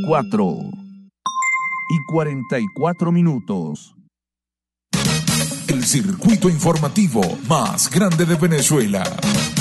4:44. El circuito informativo más grande de Venezuela.